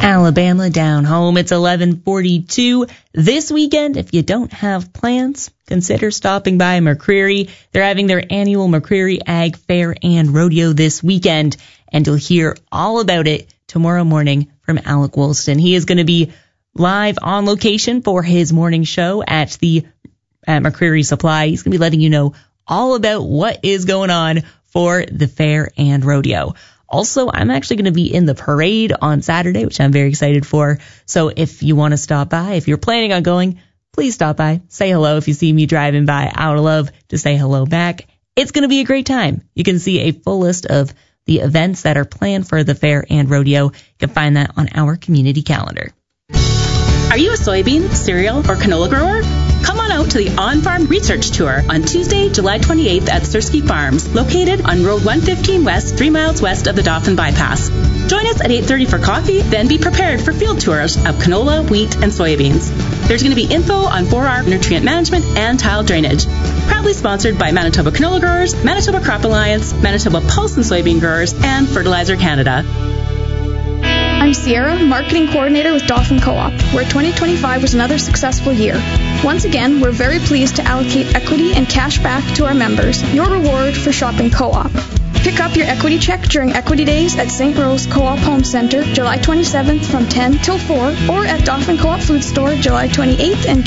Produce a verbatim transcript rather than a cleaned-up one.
Alabama down home. It's eleven forty-two. This weekend, if you don't have plans, consider stopping by McCreary. They're having their annual McCreary Ag Fair and Rodeo this weekend, and you'll hear all about it tomorrow morning from Alec Woolston. He is going to be live on location for his morning show at the at McCreary Supply. He's going to be letting you know all about what is going on for the fair and rodeo. Also, I'm actually going to be in the parade on Saturday, which I'm very excited for. So if you want to stop by, if you're planning on going, please stop by. Say hello if you see me driving by. I would love to say hello back. It's going to be a great time. You can see a full list of the events that are planned for the fair and rodeo. You can find that on our community calendar. Are you a soybean, cereal, or canola grower? Come on out to the On-Farm Research Tour on Tuesday, July twenty-eighth at Sersky Farms, located on Road one fifteen West, three miles west of the Dauphin Bypass. Join us at eight thirty for coffee, then be prepared for field tours of canola, wheat, and soybeans. There's going to be info on four R nutrient management and tile drainage. Proudly sponsored by Manitoba Canola Growers, Manitoba Crop Alliance, Manitoba Pulse and Soybean Growers, and Fertilizer Canada. I'm Sierra, Marketing Coordinator with Dauphin Co-op, where twenty twenty-five was another successful year. Once again, we're very pleased to allocate equity and cash back to our members, your reward for shopping Co-op. Pick up your equity check during Equity Days at Saint Rose Co-op Home Center, July twenty-seventh from ten till four, or at Dauphin Co-op Food Store, July twenty-eighth and